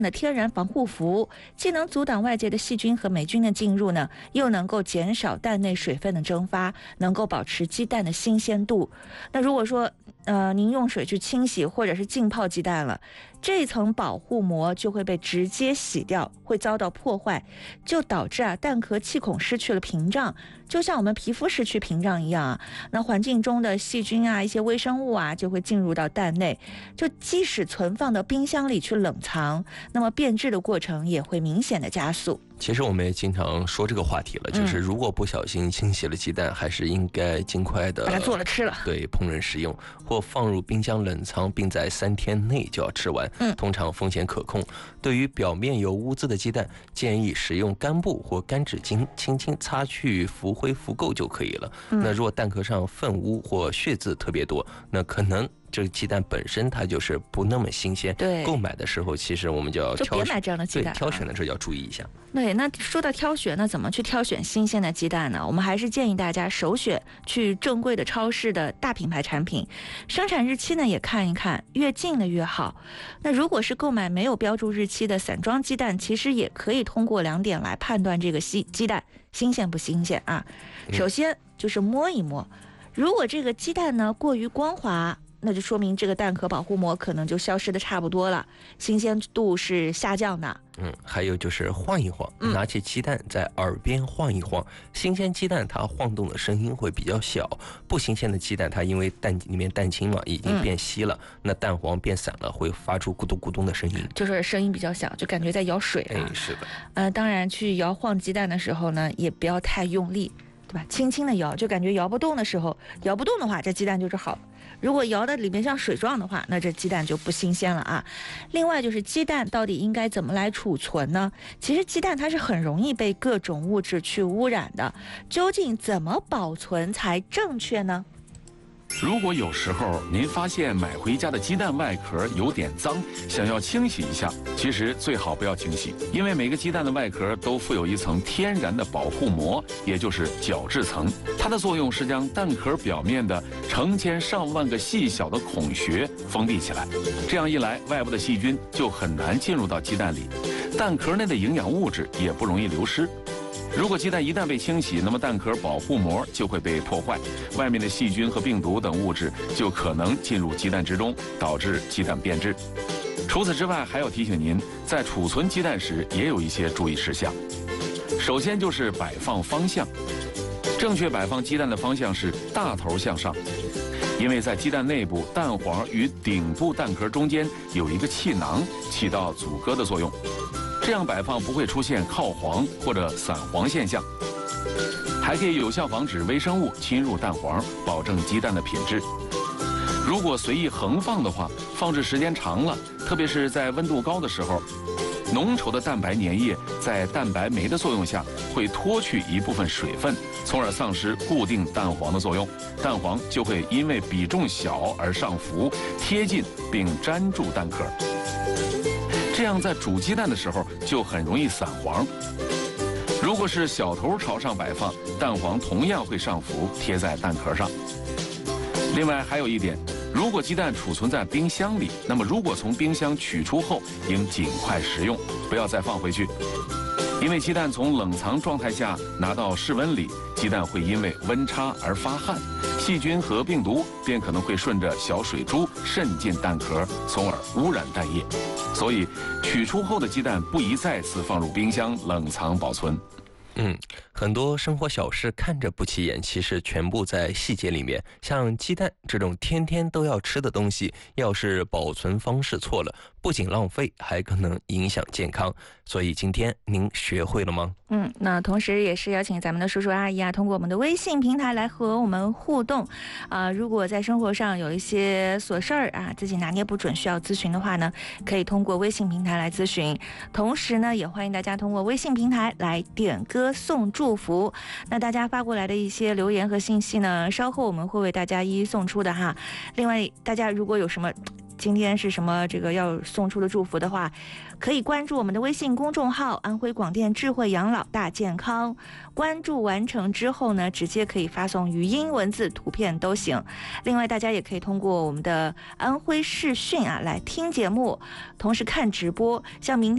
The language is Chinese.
的天然防护服，既能阻挡外界的细菌和霉菌的进入呢，又能够减少蛋内水分的蒸发，能够保持鸡蛋的新鲜度。那如果说您用水去清洗或者是浸泡鸡蛋了，这层保护膜就会被直接洗掉，会遭到破坏，就导致蛋壳气孔失去了屏障，就像我们皮肤失去屏障一样啊。那环境中的细菌一些微生物就会进入到蛋内，就即使存放到冰箱里去冷藏，那么变质的过程也会明显的加速。 其实我们也经常说这个话题了，就是如果不小心清洗了鸡蛋，还是应该尽快的把它做了吃了， 对，烹饪食用，或放入冰箱冷藏，并在3天内就要吃完，通常风险可控。对于表面有污渍的鸡蛋，建议使用干布或干纸巾轻轻擦去浮灰浮垢就可以了。那如果蛋壳上粪污或血渍特别多，那可能这个鸡蛋本身它就是不那么新鲜， 对， 购买的时候其实我们就要别买这样的鸡蛋， 对，挑选的时候要注意一下。 对，那说到挑选，那怎么去挑选新鲜的鸡蛋呢？我们还是建议大家首选去正规的超市的大品牌产品，生产日期呢也看一看，越近的越好。那如果是购买没有标注日期的散装鸡蛋，其实也可以通过2点来判断这个鸡蛋新鲜不新鲜啊。首先就是摸一摸，如果这个鸡蛋呢过于光滑，那就说明这个蛋壳保护膜可能就消失的差不多了，新鲜度是下降的。 还有就是晃一晃，拿起鸡蛋在耳边晃一晃，新鲜鸡蛋它晃动的声音会比较小，不新鲜的鸡蛋它因为蛋里面蛋清嘛已经变稀了，那蛋黄变散了，会发出咕咚咕咚的声音， 就是声音比较小，就感觉在舀水是的。 当然去摇晃鸡蛋的时候呢，也不要太用力，对吧？轻轻的摇，就感觉摇不动的时候，摇不动的话，这鸡蛋就是好。如果摇的里面像水状的话，那这鸡蛋就不新鲜了啊。另外就是鸡蛋到底应该怎么来储存呢？其实鸡蛋它是很容易被各种物质去污染的，究竟怎么保存才正确呢？ 如果有时候您发现买回家的鸡蛋外壳有点脏，想要清洗一下，其实最好不要清洗，因为每个鸡蛋的外壳都附有一层天然的保护膜，也就是角质层。它的作用是将蛋壳表面的成千上万个细小的孔穴封闭起来，这样一来，外部的细菌就很难进入到鸡蛋里，蛋壳内的营养物质也不容易流失。如果鸡蛋一旦被清洗，那么蛋壳保护膜就会被破坏，外面的细菌和病毒等物质就可能进入鸡蛋之中，导致鸡蛋变质。除此之外，还要提醒您，在储存鸡蛋时也有一些注意事项。首先就是摆放方向，正确摆放鸡蛋的方向是大头向上，因为在鸡蛋内部，蛋黄与顶部蛋壳中间有一个气囊，起到阻隔的作用。这样摆放不会出现靠黄或者散黄现象，还可以有效防止微生物侵入蛋黄，保证鸡蛋的品质。如果随意横放的话，放置时间长了，特别是在温度高的时候，浓稠的蛋白粘液在蛋白酶的作用下会脱去一部分水分，从而丧失固定蛋黄的作用，蛋黄就会因为比重小而上浮，贴近并粘住蛋壳。这样在煮鸡蛋的时候就很容易散黄。如果是小头朝上摆放，蛋黄同样会上浮，贴在蛋壳上。另外还有一点，如果鸡蛋储存在冰箱里，那么如果从冰箱取出后，应尽快食用，不要再放回去。因为鸡蛋从冷藏状态下拿到室温里，鸡蛋会因为温差而发汗，细菌和病毒便可能会顺着小水珠渗进蛋壳，从而污染蛋液。所以取出后的鸡蛋不宜再次放入冰箱冷藏保存。 很多生活小事看着不起眼，其实全部在细节里面。像鸡蛋这种天天都要吃的东西，要是保存方式错了，不仅浪费，还可能影响健康。所以今天您学会了吗？ 那同时也是邀请咱们的叔叔阿姨通过我们的微信平台来和我们互动如果在生活上有一些琐事儿自己拿捏不准需要咨询的话呢，可以通过微信平台来咨询。同时呢，也欢迎大家通过微信平台来点歌送祝福。那大家发过来的一些留言和信息呢，稍后我们会为大家一一送出的哈。另外，大家如果有什么今天是什么这个要送出的祝福的话，可以关注我们的微信公众号安徽广电智慧养老大健康，关注完成之后呢，直接可以发送语音文字图片都行。另外大家也可以通过我们的安徽视讯来听节目，同时看直播，像明天